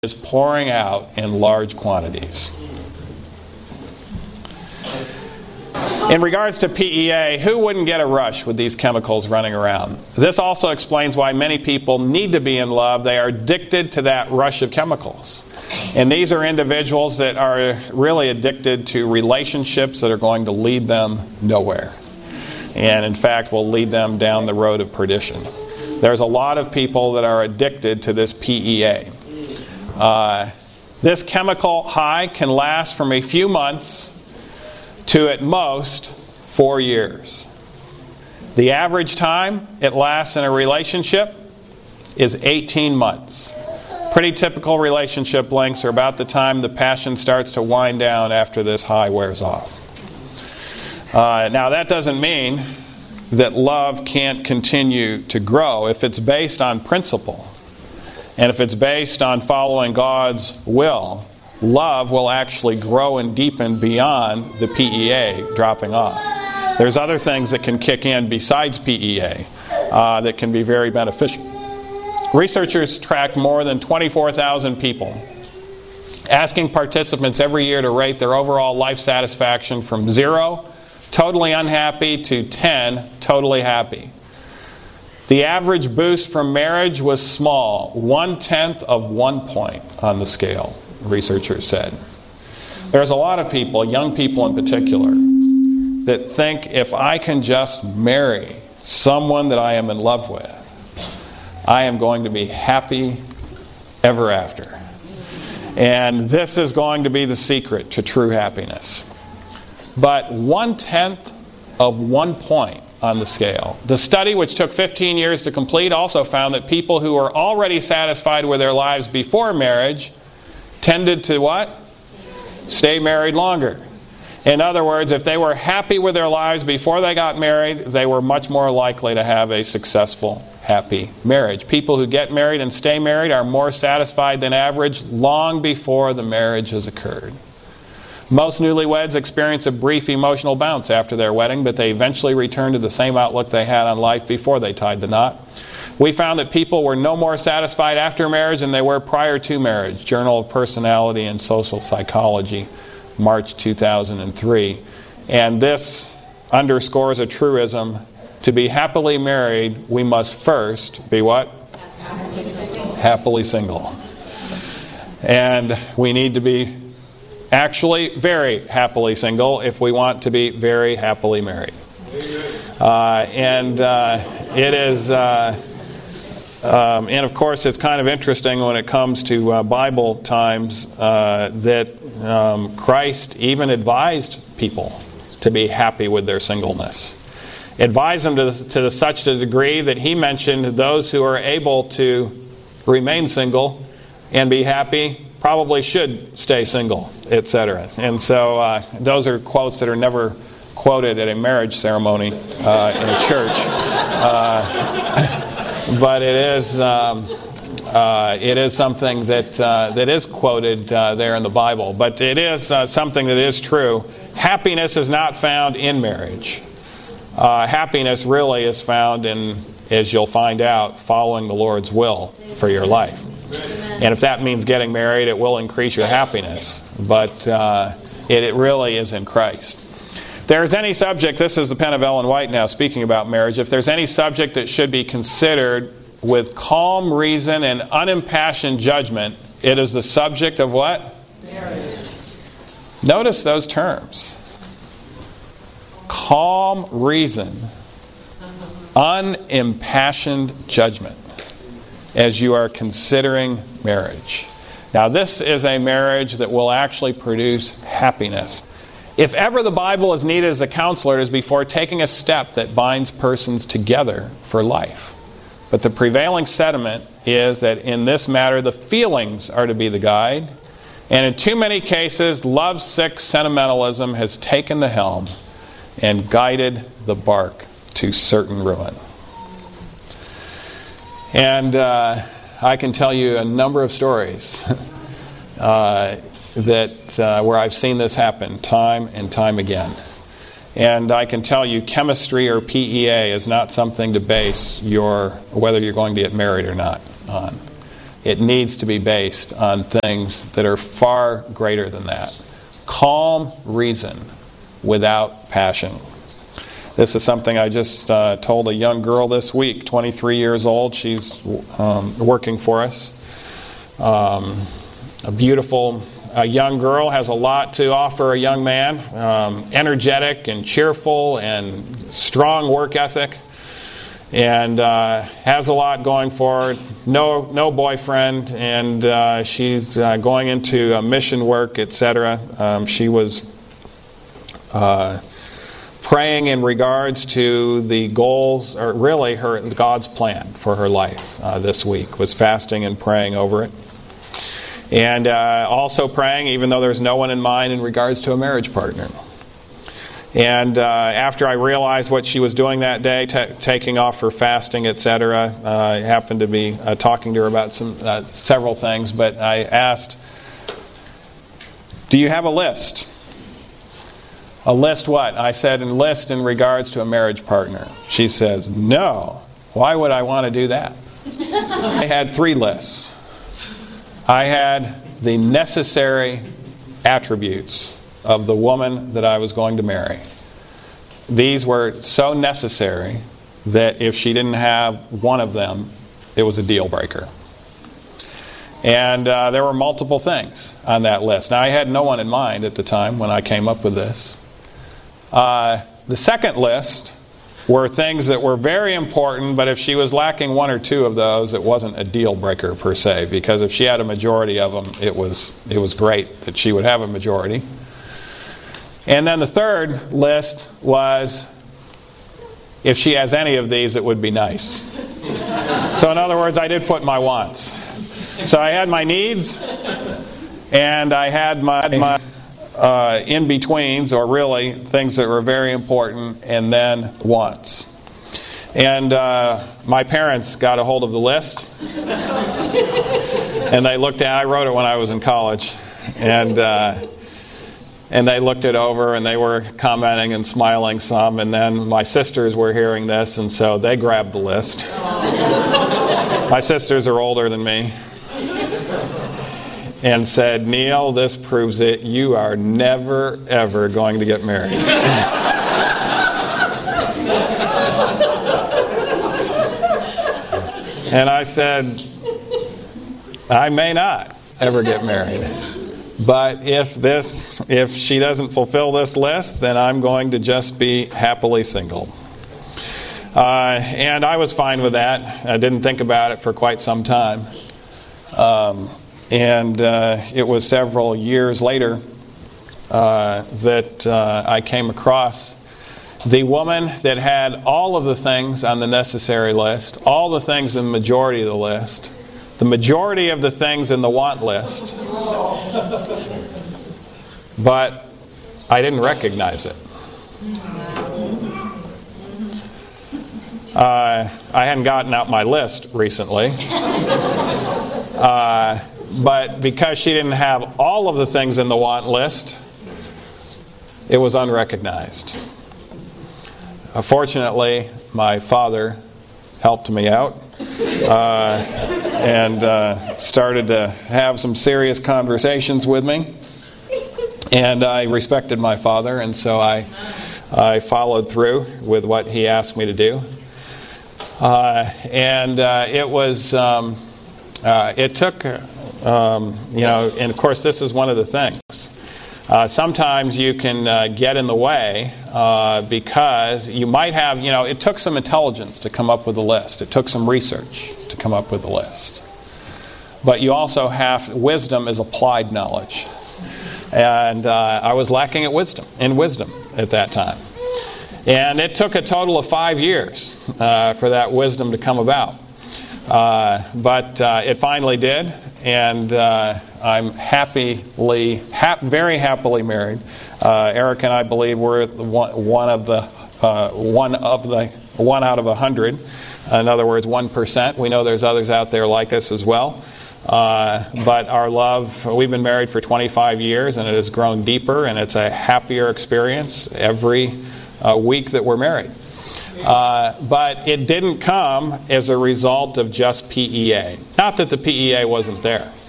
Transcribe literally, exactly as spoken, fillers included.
is pouring out in large quantities. In regards to P E A, who wouldn't get a rush with these chemicals running around? This also explains why many people need to be in love. They are addicted to that rush of chemicals. And these are individuals that are really addicted to relationships that are going to lead them nowhere. And in fact, will lead them down the road of perdition. There's a lot of people that are addicted to this P E A. Uh, this chemical high can last from a few months to at most four years. The average time it lasts in a relationship is eighteen months. Pretty typical relationship lengths are about the time the passion starts to wind down after this high wears off. Uh, now that doesn't mean that love can't continue to grow if it's based on principle. And if it's based on following God's will, love will actually grow and deepen beyond the P E A dropping off. There's other things that can kick in besides P E A uh, that can be very beneficial. Researchers tracked more than twenty-four thousand people, asking participants every year to rate their overall life satisfaction from zero, totally unhappy, to ten, totally happy. The average boost from marriage was small, one-tenth of one point on the scale, researchers said. There's a lot of people, young people in particular, that think if I can just marry someone that I am in love with, I am going to be happy ever after. And this is going to be the secret to true happiness. But one-tenth of one point on the scale. The study, which took fifteen years to complete, also found that people who were already satisfied with their lives before marriage tended to what? Stay married longer. In other words, if they were happy with their lives before they got married, they were much more likely to have a successful, happy marriage. People who get married and stay married are more satisfied than average long before the marriage has occurred. Most newlyweds experience a brief emotional bounce after their wedding, but they eventually return to the same outlook they had on life before they tied the knot. We found that people were no more satisfied after marriage than they were prior to marriage. Journal of Personality and Social Psychology, March two thousand three. And this underscores a truism. To be happily married, we must first be what? Happily single. Happily single. And we need to be actually very happily single if we want to be very happily married. Uh, and uh, it is, uh, um, and of course it's kind of interesting when it comes to uh, Bible times uh, that um, Christ even advised people to be happy with their singleness. Advised them to, the, to the, such a degree that he mentioned those who are able to remain single and be happy probably should stay single, et cetera. And so uh, those are quotes that are never quoted at a marriage ceremony uh, in a church. Uh, but it is um, uh, it is something that uh, that is quoted uh, there in the Bible. But it is uh, something that is true. Happiness is not found in marriage. Uh, happiness really is found in, as you'll find out, following the Lord's will for your life. And if that means getting married, it will increase your happiness. But uh, it, it really is in Christ. If there's any subject, this is the pen of Ellen White now speaking about marriage. If there's any subject that should be considered with calm reason and unimpassioned judgment, it is the subject of what? Marriage. Notice those terms. Calm reason, unimpassioned judgment, as you are considering marriage. Now, this is a marriage that will actually produce happiness. If ever the Bible is needed as a counselor, it is before taking a step that binds persons together for life. But the prevailing sentiment is that in this matter, the feelings are to be the guide. And in too many cases, love-sick sentimentalism has taken the helm and guided the bark to certain ruin. And uh, I can tell you a number of stories uh, that uh, where I've seen this happen time and time again. And I can tell you chemistry or P E A is not something to base your whether you're going to get married or not on. it needs to be based on things that are far greater than that. Calm reason without passion. This is something I just uh, told a young girl this week, twenty-three years old. She's um, working for us. Um, a beautiful a young girl, has a lot to offer a young man. Um, energetic and cheerful and strong work ethic. And uh, has a lot going for her. No, no boyfriend, and uh, she's uh, going into uh, mission work, et cetera. Um, she was uh, praying in regards to the goals, or really her God's plan for her life uh, this week. Was fasting and praying over it, and uh, also praying, even though there's no one in mind, in regards to a marriage partner. And uh, after I realized what she was doing that day, t- taking off her fasting, et cetera, uh, I happened to be uh, talking to her about some uh, several things, but I asked, do you have a list? A list what? I said, a list in regards to a marriage partner. She says, no. Why would I want to do that? I had three lists. I had the necessary attributes of the woman that I was going to marry. These were so necessary that if she didn't have one of them, it was a deal breaker. And uh, there were multiple things on that list. Now, I had no one in mind at the time when I came up with this. Uh, the second list were things that were very important, but if she was lacking one or two of those, it wasn't a deal breaker per se, because if she had a majority of them, it was it was great that she would have a majority. And then the third list was, if she has any of these, it would be nice. So in other words, I did put my wants. So I had my needs, and I had my, my uh, in-betweens, or really things that were very important, and then wants. And uh, my parents got a hold of the list, and they looked at it. I wrote it when I was in college, and uh, and they looked it over, and they were commenting and smiling some, and then my sisters were hearing this, and so they grabbed the list. My sisters are older than me, and said, Neil, this proves it. You are never, ever going to get married. And I said, I may not ever get married. But if this, if she doesn't fulfill this list, then I'm going to just be happily single. Uh, and I was fine with that. I didn't think about it for quite some time. Um, and uh, it was several years later uh, that uh, I came across the woman that had all of the things on the necessary list, all the things in the majority of the list, the majority of the things in the want list, but I didn't recognize it. Uh, I hadn't gotten out my list recently. Uh, but because she didn't have all of the things in the want list, it was unrecognized. Uh, fortunately, my father helped me out uh, and uh, started to have some serious conversations with me. And I respected my father, and so I, I followed through with what he asked me to do. Uh, and uh, it was, um, uh, it took, um, you know, and of course this is one of the things. Uh, sometimes you can uh, get in the way uh, because you might have, you know, it took some intelligence to come up with a list. It took some research to come up with a list. But you also have, wisdom is applied knowledge. And uh, I was lacking at wisdom, in wisdom at that time. And it took a total of five years uh, for that wisdom to come about. Uh, but uh, it finally did, and uh, I'm happily, hap- very happily married. Uh, Eric and I believe we're one, one of the uh, one of the one out of a hundred. In other words, one percent. We know there's others out there like us as well. Uh, but our love, we've been married for twenty-five years, and it has grown deeper, and it's a happier experience every uh, week that we're married. Uh, but it didn't come as a result of just P E A. Not that the P E A wasn't there.